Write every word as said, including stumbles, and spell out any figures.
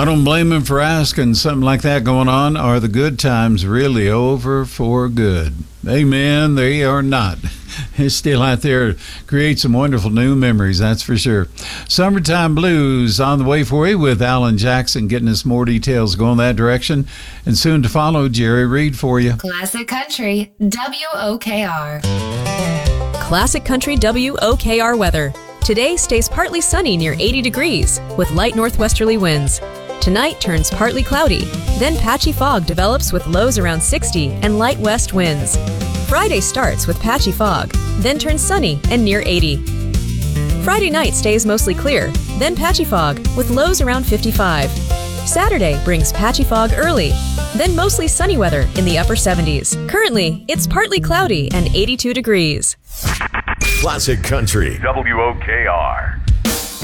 I don't blame him for asking. Something like that going on. Are the good times really over for good? Amen. They are not. It's still out there to create some wonderful new memories, that's for sure. Summertime Blues on the way for you with Alan Jackson, getting us more details going that direction. And soon to follow, Jerry Reed for you. Classic Country, W O K R. Classic Country W O K R weather. Today stays partly sunny near eighty degrees with light northwesterly winds. Tonight turns partly cloudy, then patchy fog develops with lows around sixty and light west winds. Friday starts with patchy fog, then turns sunny and near eighty. Friday night stays mostly clear, then patchy fog with lows around fifty-five. Saturday brings patchy fog early, then mostly sunny weather in the upper seventies. Currently, it's partly cloudy and eighty-two degrees. Classic Country. W O K R.